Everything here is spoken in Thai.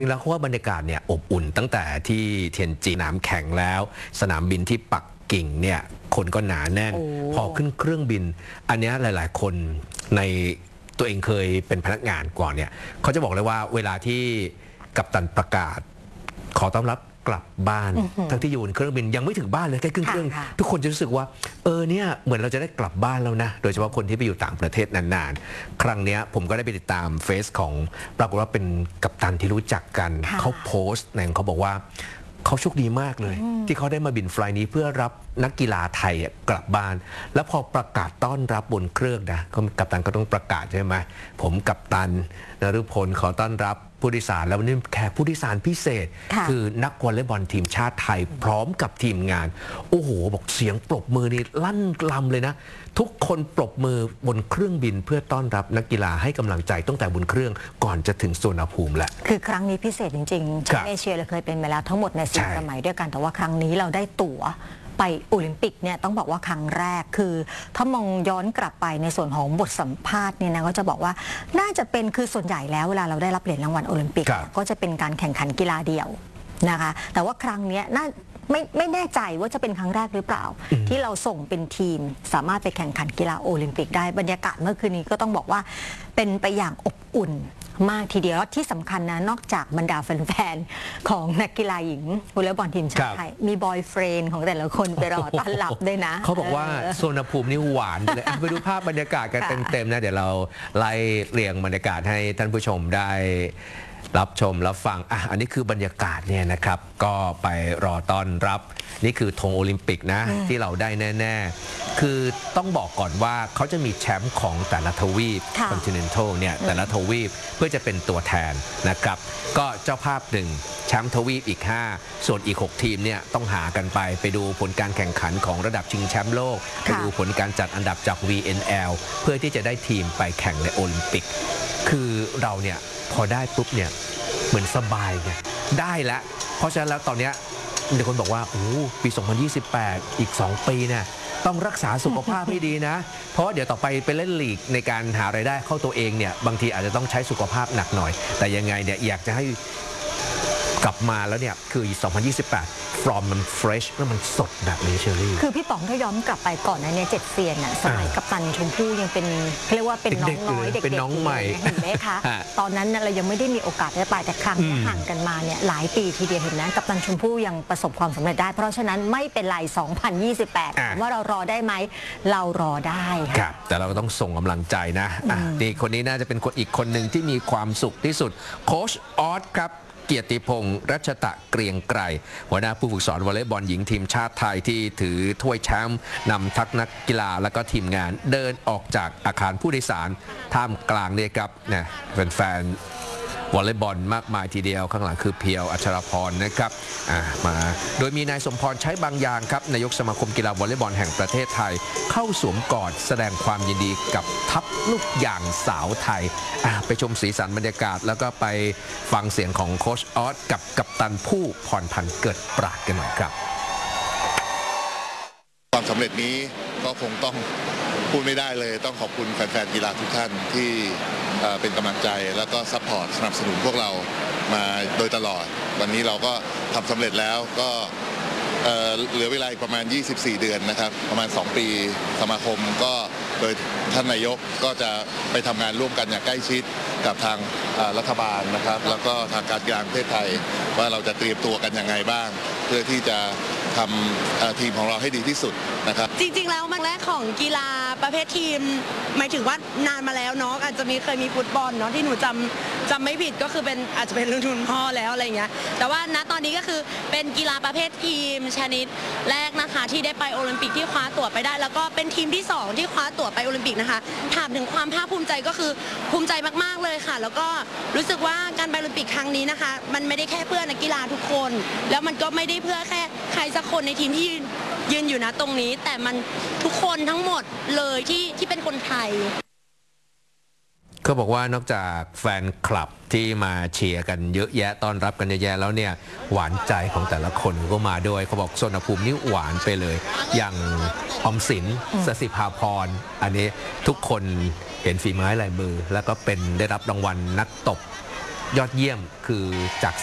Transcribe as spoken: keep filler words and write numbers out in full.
แล้วเพราะว่าบรรยากาศเนี่ยอบอุ่นตั้งแต่ที่เทียนจีสนามแข่งแล้วสนามบินที่ปักกิ่งเนี่ยคนก็หนาแน่นพอขึ้นเครื่องบินอันนี้หลายๆคนในตัวเองเคยเป็นพนักงานก่อนเนี่ยเขาจะบอกเลยว่าเวลาที่กัปตันประกาศขอต้อนรับกลับบ้านทั้งที่อยู่บนเครื่องบินยังไม่ถึงบ้านเลยแค่ครึ่งเครื่องทุกคนจะรู้สึกว่าเออเนี่ยเหมือนเราจะได้กลับบ้านแล้วนะโดยเฉพาะคนที่ไปอยู่ต่างประเทศนานๆครั้งนี้ผมก็ได้ไปติดตามเฟซของปรากฏว่าเป็นกัปตันที่รู้จักกันเขาโพสต์ในเขาบอกว่าเขาโชคดีมากเลยที่เขาได้มาบินไฟล์นี้เพื่อรับนักกีฬาไทยกลับบ้านแล้วพอประกาศต้อนรับบนเครื่องนะกัปตันก็ต้องประกาศใช่ไหมผมกัปตันนฤพลขอต้อนรับผู้โดยสารแล้ววันนี้แขกผู้โดยสารพิเศษคือนักวอลเลย์บอลทีมชาติไทยพร้อมกับทีมงานโอ้โหบอกเสียงปรบมือนี่ลั่นลำเลยนะทุกคนปรบมือบนเครื่องบินเพื่อต้อนรับนักกีฬาให้กำลังใจตั้งแต่บนเครื่องก่อนจะถึงสุวรรณภูมิแหละคือครั้งนี้พิเศษจริงๆแชมป์เอเชียเราเคยเป็นมาแล้วทั้งหมดในสี่สมัยด้วยกันแต่ว่าครั้งนี้เราได้ตั๋วไปโอลิมปิกเนี่ยต้องบอกว่าครั้งแรกคือถ้ามองย้อนกลับไปในส่วนของบทสัมภาษณ์เนี่ยนะก็จะบอกว่าน่าจะเป็นคือส่วนใหญ่แล้วเวลาเราได้รับเหรียญรางวัลโอลิมปิกก็จะเป็นการแข่งขันกีฬาเดี่ยวนะคะแต่ว่าครั้งนี้น่าไม่ไม่แน่ใจว่าจะเป็นครั้งแรกหรือเปล่าที่เราส่งเป็นทีมสามารถไปแข่งขันกีฬาโอลิมปิกได้บรรยากาศเมื่อคืนนี้ก็ต้องบอกว่าเป็นไปอย่างอบอุ่นมากทีเดียวที่สำคัญนะนอกจากบรรดาแฟนๆของนักกีฬาหญิงวอลเลย์บอลทีมชาติไทยมีบอยเฟรนด์ของแต่ละคนไปรอต้อนรับด้วยนะเขาบอกว่าสุวรรณภูมินี่หวานเลยไปดูภาพบรรยากาศกันเต็มๆนะเดี๋ยวเราไล่เรียงบรรยากาศให้ท่านผู้ชมได้รับชมรับฟังอ่ะอันนี้คือบรรยากาศเนี่ยนะครับก็ไปรอต้อนรับนี่คือธงโอลิมปิกนะที่เราได้แน่ๆคือต้องบอกก่อนว่าเขาจะมีแชมป์ของแต่ละทวีป Continental เนี่ยแต่ละทวีปเพื่อจะเป็นตัวแทนนะครับก็เจ้าภาพหนึ่งแชมป์ทวีปอีกห้าส่วนอีกหกทีมเนี่ยต้องหากันไปไปดูผลการแข่งขันของระดับชิงแชมป์โลกไปดูผลการจัดอันดับจาก วี เอ็น แอล เพื่อที่จะได้ทีมไปแข่งในโอลิมปิกคือเราเนี่ยพอได้ปุ๊บเนี่ยเหมือนสบายไงได้แล้วเพราะฉะนั้นแล้วตอนนี้เดี๋ยวคนบอกว่าโอ้ปีสองพันยี่สิบแปดอีกสองปีเนี่ยต้องรักษาสุขภาพให้ดีนะเพราะเดี๋ยวต่อไปไปเล่นลีกในการหารายได้เข้าตัวเองเนี่ยบางทีอาจจะต้องใช้สุขภาพหนักหน่อยแต่ยังไงเนี่ยอยากจะให้กลับมาแล้วเนี่ยคือสองพันยี่สิบแปดฟอร์มมันเฟรชแล้วมันสดแบบนี้เชอรี่คือพี่ป๋องถ้าย้อนกลับไปก่อนนะเนี่ยเจ็ดเซียนน่ะสมัยกัปตันชมพู่ยังเป็นเรียกว่าเป็นน้องน้อยเด็กๆเป็นน้องใหม่เห็นไหมคะตอนนั้นเรายังไม่ได้มีโอกาสได้ไปแต่ครั้งนี้ห่างกันมาเนี่ยหลายปีทีเดียวเห็นนะกัปตันชมพู่ยังประสบความสำเร็จได้เพราะฉะนั้นไม่เป็นไรสองพันยี่สิบแปดว่าเรารอได้ไหมเรารอได้ครับแต่เราก็ต้องส่งกำลังใจนะนี่คนนี้น่าจะเป็นคนอีกคนหนึ่งที่มีความสุขที่สุดโค้ชออสครับเกียรติพงษ์รัชตะเกรียงไกรหัวหน้าผู้ฝึกสอนวอลเลย์บอลหญิงทีมชาติไทยที่ถือถ้วยแชมป์นำทักนักกีฬาและก็ทีมงานเดินออกจากอาคารผู้โดยสารท่ามกลางเนี่ยครับเนี่ยแฟนวอลเลย์บอลมากมายทีเดียวข้างหลังคือเพียวอัชรพรนะครับมาโดยมีนายสมพรใช้บางอย่างครับนายกสมาคมกีฬาวอลเลย์บอลแห่งประเทศไทยเข้าสวมกอดแสดงความยินดีกับทัพลูกยางสาวไทยไปชมสีสันบรรยากาศแล้วก็ไปฟังเสียงของโค้ชออสกับกัปตันผู้พรพันธ์เกิดปราดกันหน่อยครับความสำเร็จนี้ก็คงต้องพูดไม่ได้เลยต้องขอบคุณแฟนๆกีฬาทุกท่านที่เป็นกำลังใจแล้วก็ซัพพอร์ตสนับสนุนพวกเรามาโดยตลอดวันนี้เราก็ทำสำเร็จแล้วก็เหลือเวลาประมาณยี่สิบสี่เดือนนะครับประมาณสองปีสมาคมก็โดยท่านนายกก็จะไปทำงานร่วมกันอย่างใกล้ชิดกับทางรัฐบาลนะครับแล้วก็ทางการกีฬาประเทศไทยว่าเราจะเตรียมตัวกันยังไงบ้างเพื่อที่จะทำทีมของเราให้ดีที่สุดนะครับจริงๆแล้วมันแรกของกีฬาประเภททีมหมายถึงว่านานมาแล้วเนาะอาจจะมีเคยมีฟุตบอลเนาะที่หนูจำจำไม่ผิดก็คือเป็นอาจจะเป็นรุ่นรุ่นพ่อแล้วอะไรเงี้ยแต่ว่าณตอนนี้ก็คือเป็นกีฬาประเภททีมชนิดแรกนะคะที่ได้ไปโอลิมปิกที่คว้าตั๋วไปได้แล้วก็เป็นทีมที่สองที่คว้าตั๋วไปโอลิมปิกนะคะถามถึงความภาคภูมิใจก็คือภูมิใจมากๆเลยค่ะแล้วก็รู้สึกว่าการไปโอลิมปิกครั้งนี้นะคะมันไม่ได้แค่เพื่อนักกีฬาทุกคนแล้วมันก็ไม่ได้เพื่อแค่ใครสักคนในทีมที่ยืนอยู่นะตรงนี้แต่มันทุกคนทั้งหมดเลยที่ที่เป็นคนไทยเขาบอกว่านอกจากแฟนคลับที่มาเชียร์กันเยอะแยะต้อนรับกันเยอะแยะแล้วเนี่ยหวานใจของแต่ละคนก็มาด้วยเขาบอกสุวรรณภูมินี่หวานไปเลยอย่างออมสินสศิภาพรอันนี้ทุกคนเห็นฝีไม้ลายมือแล้วก็เป็นได้รับรางวัลนักตบยอดเยี่ยมคือจาก